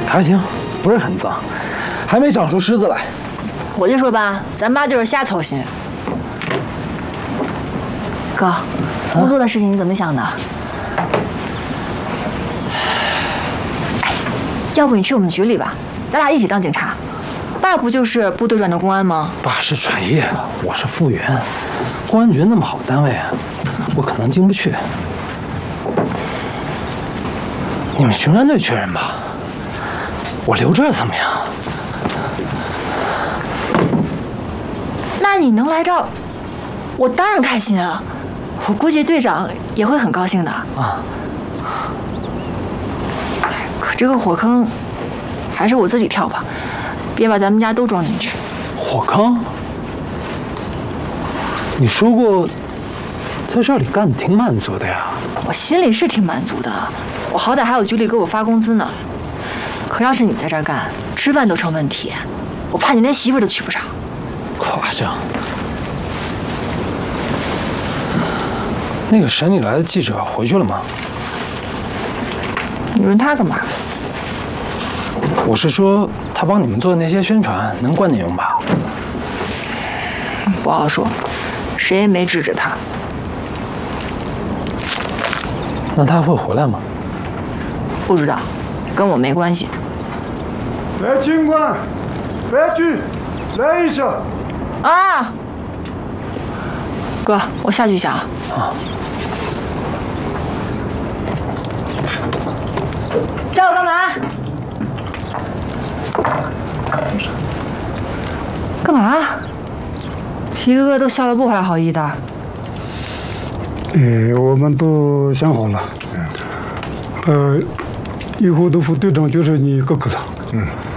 还行，不是很脏，还没长出虱子来。 我就说吧，咱妈就是瞎操心。哥，工作的事情你怎么想的？哎，要不你去我们局里吧，咱俩一起当警察。爸不就是部队转的公安吗？ 爸是转业，我是复员。公安局那么好单位，我可能进不去。你们巡逻队缺人吧？我留这儿怎么样？ 那你能来这儿，我当然开心啊！我估计队长也会很高兴的啊。 可这个火坑，还是我自己跳吧，别把咱们家都装进去。 火坑？你说过，在这里干得挺满足的呀。 我心里是挺满足的，我好歹还有局里给我发工资呢。可要是你在这儿干，吃饭都成问题，我怕你连媳妇都娶不上。 夸张。那个省里来的记者回去了吗？ 你问他干嘛？ 我是说，他帮你们做的那些宣传能管你用吧？ 不好说，谁也没指着他。 那他会回来吗？ 不知道，跟我没关系。 来，警官，白局，来一下。 啊，哥，我下去一下啊。 啊。 找我干嘛？干嘛？皮哥哥都笑得不怀好意的。 我们都想好了。以后的副队长就是你哥哥了。